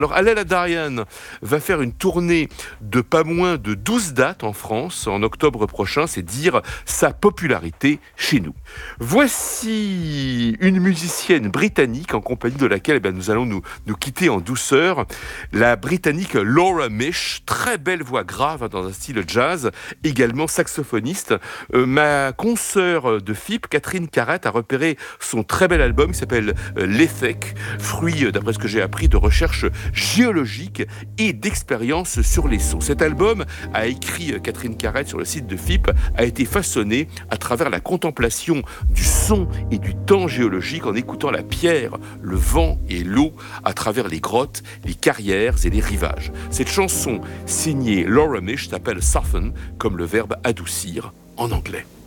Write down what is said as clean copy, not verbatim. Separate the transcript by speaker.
Speaker 1: Alors, Alela Diane va faire une tournée de pas moins de 12 dates en France en octobre prochain, c'est dire sa popularité chez nous. Voici une musicienne britannique en compagnie de laquelle nous allons nous quitter en douceur. La britannique Laura Mish, très belle voix grave dans un style jazz, également saxophoniste. Ma consoeur de FIP, Catherine Carrette, a repéré son très bel album qui s'appelle L'Ethek, fruit, d'après ce que j'ai appris, de recherche géologique et d'expérience sur les sons. Cet album, a écrit Catherine Carrette sur le site de FIP, a été façonné à travers la contemplation du son et du temps géologique en écoutant la pierre, le vent et l'eau à travers les grottes, les carrières et les rivages. Cette chanson signée Laura Mish s'appelle Soften, comme le verbe adoucir en anglais.